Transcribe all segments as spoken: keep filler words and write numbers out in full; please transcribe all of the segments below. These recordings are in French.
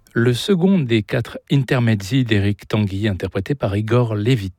Le second des quatre intermezzi d'Éric Tanguy, interprété par Igor Levit.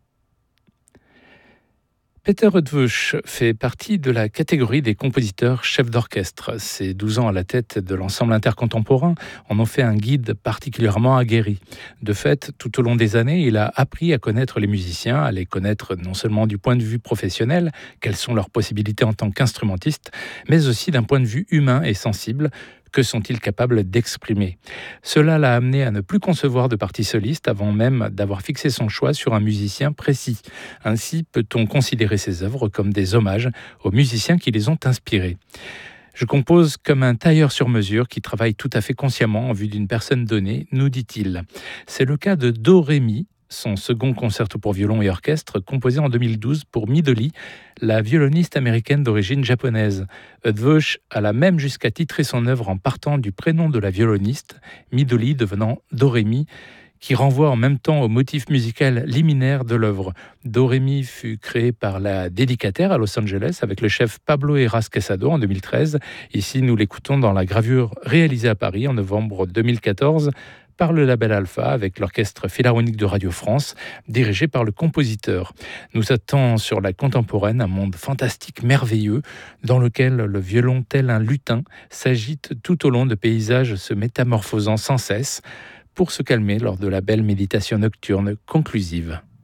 Peter Eötvös fait partie de la catégorie des compositeurs chefs d'orchestre. Ses douze ans à la tête de l'ensemble intercontemporain en ont fait un guide particulièrement aguerri. De fait, tout au long des années, il a appris à connaître les musiciens, à les connaître non seulement du point de vue professionnel, quelles sont leurs possibilités en tant qu'instrumentistes, mais aussi d'un point de vue humain et sensible. Que sont-ils capables d'exprimer ? Cela l'a amené à ne plus concevoir de partie soliste avant même d'avoir fixé son choix sur un musicien précis. Ainsi peut-on considérer ses œuvres comme des hommages aux musiciens qui les ont inspirés. Je compose comme un tailleur sur mesure qui travaille tout à fait consciemment en vue d'une personne donnée, nous dit-il. C'est le cas de Do Ré Mi, son second concerto pour violon et orchestre, composé en deux mille douze pour Midori, la violoniste américaine d'origine japonaise. Eötvös alla même jusqu'à titrer son œuvre en partant du prénom de la violoniste, Midori devenant Do Ré Mi, qui renvoie en même temps au motif musical liminaire de l'œuvre. Do Ré Mi fut créé par la dédicataire à Los Angeles avec le chef Pablo Heras Quesado en deux mille treize. Ici, nous l'écoutons dans la gravure réalisée à Paris en novembre deux mille quatorze par le label Alpha avec l'Orchestre Philharmonique de Radio France, dirigé par le compositeur. Nous attend sur la contemporaine un monde fantastique, merveilleux, dans lequel le violon, tel un lutin, s'agite tout au long de paysages se métamorphosant sans cesse, pour se calmer lors de la belle méditation nocturne conclusive.